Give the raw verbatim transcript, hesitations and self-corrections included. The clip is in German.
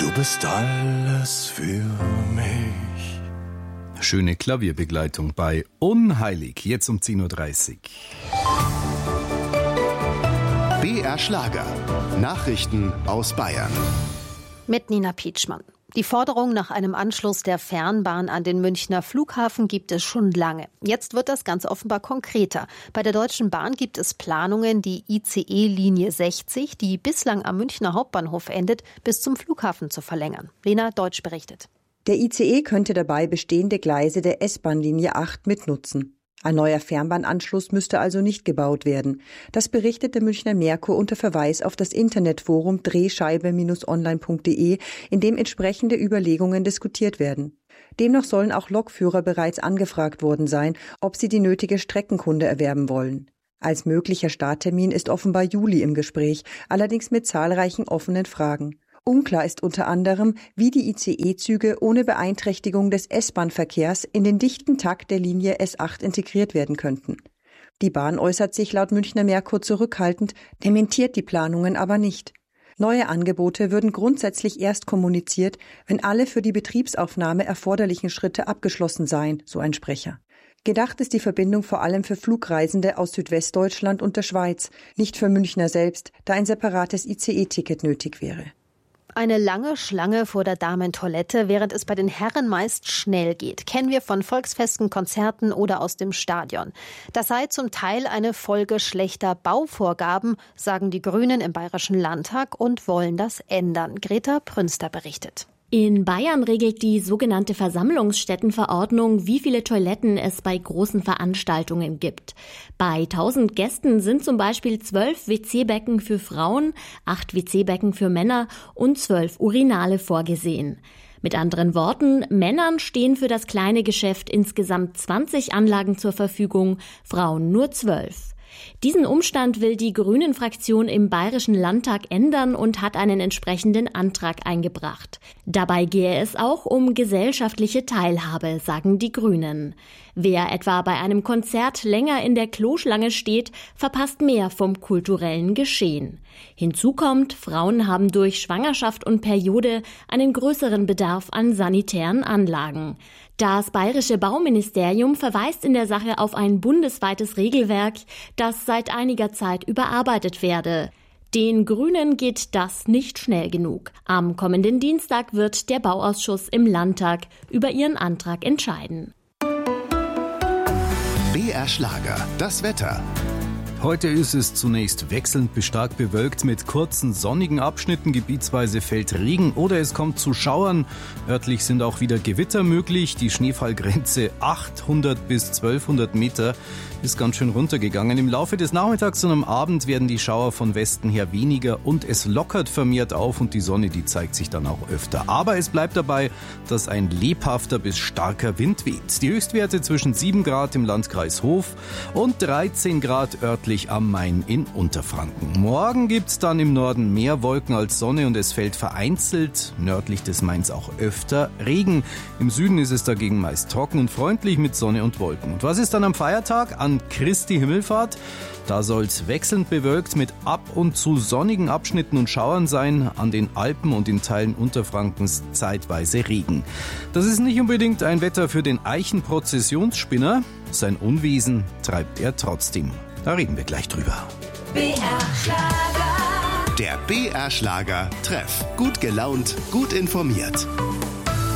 Du bist alles für mich. Schöne Klavierbegleitung bei Unheilig, jetzt um zehn Uhr dreißig. B R Schlager. Nachrichten aus Bayern. Mit Nina Pietschmann. Die Forderung nach einem Anschluss der Fernbahn an den Münchner Flughafen gibt es schon lange. Jetzt wird das ganz offenbar konkreter. Bei der Deutschen Bahn gibt es Planungen, die I C E-Linie sechzig, die bislang am Münchner Hauptbahnhof endet, bis zum Flughafen zu verlängern. Lena Deutsch berichtet. Der I C E könnte dabei bestehende Gleise der S-Bahn-Linie acht mitnutzen. Ein neuer Fernbahnanschluss müsste also nicht gebaut werden. Das berichtet der Münchner Merkur unter Verweis auf das Internetforum drehscheibe Bindestrich online punkt de, in dem entsprechende Überlegungen diskutiert werden. Demnach sollen auch Lokführer bereits angefragt worden sein, ob sie die nötige Streckenkunde erwerben wollen. Als möglicher Starttermin ist offenbar Juli im Gespräch, allerdings mit zahlreichen offenen Fragen. Unklar ist unter anderem, wie die I C E-Züge ohne Beeinträchtigung des S-Bahn-Verkehrs in den dichten Takt der Linie S acht integriert werden könnten. Die Bahn äußert sich laut Münchner Merkur zurückhaltend, dementiert die Planungen aber nicht. Neue Angebote würden grundsätzlich erst kommuniziert, wenn alle für die Betriebsaufnahme erforderlichen Schritte abgeschlossen seien, so ein Sprecher. Gedacht ist die Verbindung vor allem für Flugreisende aus Südwestdeutschland und der Schweiz, nicht für Münchner selbst, da ein separates I C E-Ticket nötig wäre. Eine lange Schlange vor der Damentoilette, während es bei den Herren meist schnell geht. Kennen wir von Volksfesten, Konzerten oder aus dem Stadion. Das sei zum Teil eine Folge schlechter Bauvorgaben, sagen die Grünen im Bayerischen Landtag und wollen das ändern. Greta Prünster berichtet. In Bayern regelt die sogenannte Versammlungsstättenverordnung, wie viele Toiletten es bei großen Veranstaltungen gibt. Bei tausend Gästen sind zum Beispiel zwölf W C-Becken für Frauen, acht W C-Becken für Männer und zwölf Urinale vorgesehen. Mit anderen Worten, Männern stehen für das kleine Geschäft insgesamt zwanzig Anlagen zur Verfügung, Frauen nur zwölf. Diesen Umstand will die Grünen-Fraktion im Bayerischen Landtag ändern und hat einen entsprechenden Antrag eingebracht. Dabei gehe es auch um gesellschaftliche Teilhabe, sagen die Grünen. Wer etwa bei einem Konzert länger in der Kloschlange steht, verpasst mehr vom kulturellen Geschehen. Hinzu kommt, Frauen haben durch Schwangerschaft und Periode einen größeren Bedarf an sanitären Anlagen. Das bayerische Bauministerium verweist in der Sache auf ein bundesweites Regelwerk, das seit einiger Zeit überarbeitet werde. Den Grünen geht das nicht schnell genug. Am kommenden Dienstag wird der Bauausschuss im Landtag über ihren Antrag entscheiden. B R Schlager, das Wetter. Heute ist es zunächst wechselnd bis stark bewölkt mit kurzen sonnigen Abschnitten. Gebietsweise fällt Regen oder es kommt zu Schauern. Örtlich sind auch wieder Gewitter möglich. Die Schneefallgrenze achthundert bis zwölfhundert Meter ist ganz schön runtergegangen. Im Laufe des Nachmittags und am Abend werden die Schauer von Westen her weniger und es lockert vermehrt auf und die Sonne, die zeigt sich dann auch öfter. Aber es bleibt dabei, dass ein lebhafter bis starker Wind weht. Die Höchstwerte zwischen sieben Grad im Landkreis Hof und dreizehn Grad örtlich am Main in Unterfranken. Morgen gibt's dann im Norden mehr Wolken als Sonne und es fällt vereinzelt, nördlich des Mains auch öfter, Regen. Im Süden ist es dagegen meist trocken und freundlich mit Sonne und Wolken. Und was ist dann am Feiertag, an Christi Himmelfahrt? Da soll's wechselnd bewölkt mit ab und zu sonnigen Abschnitten und Schauern sein, an den Alpen und in Teilen Unterfrankens zeitweise Regen. Das ist nicht unbedingt ein Wetter für den Eichenprozessionsspinner, sein Unwesen treibt er trotzdem. Da reden wir gleich drüber. B R Schlager. Der B R Schlager Treff. Gut gelaunt, gut informiert.